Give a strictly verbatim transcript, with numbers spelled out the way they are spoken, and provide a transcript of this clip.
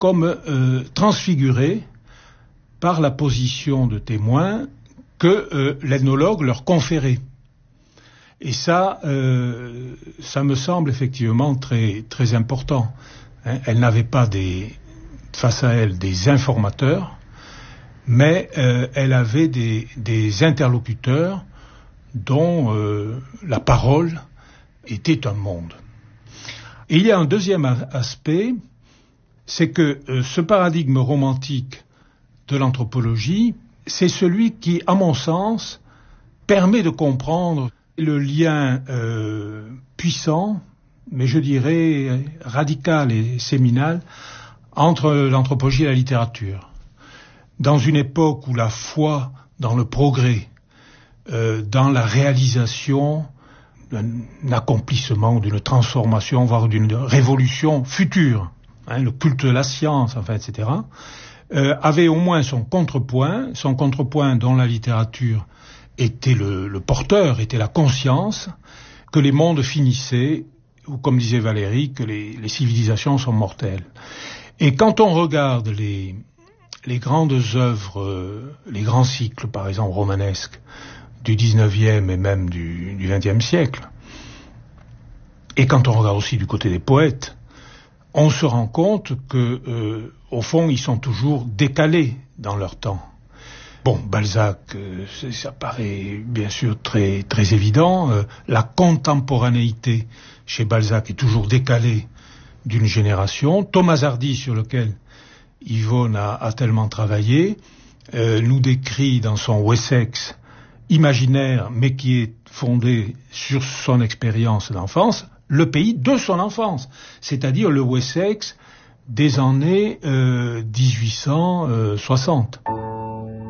comme euh, transfigurés par la position de témoin que euh, l'ethnologue leur conférait. Et ça, euh, ça me semble effectivement très très important. Hein, elle n'avait pas des, face à elle des informateurs, mais euh, elle avait des, des interlocuteurs dont euh, la parole était un monde. Et il y a un deuxième aspect, c'est que euh, ce paradigme romantique de l'anthropologie, c'est celui qui, à mon sens, permet de comprendre le lien euh, puissant, mais je dirais radical et séminal, entre l'anthropologie et la littérature. Dans une époque où la foi dans le progrès, euh, dans la réalisation d'un accomplissement, d'une transformation, voire d'une révolution future, hein, le culte de la science, enfin, et cetera, euh, avait au moins son contrepoint, son contrepoint dans la littérature était le, le porteur, était la conscience que les mondes finissaient, ou comme disait Valéry, que les, les civilisations sont mortelles. Et quand on regarde les, les grandes œuvres, euh, les grands cycles, par exemple romanesques, du dix-neuvième et même du, du vingtième siècle, et quand on regarde aussi du côté des poètes, on se rend compte que, euh, au fond, ils sont toujours décalés dans leur temps. Bon, Balzac, euh, ça paraît bien sûr très très évident. Euh, la contemporanéité chez Balzac est toujours décalée d'une génération. Thomas Hardy, sur lequel Yvonne a, a tellement travaillé, euh, nous décrit dans son Wessex imaginaire, mais qui est fondé sur son expérience d'enfance, le pays de son enfance, c'est-à-dire le Wessex des années euh, dix-huit cent soixante.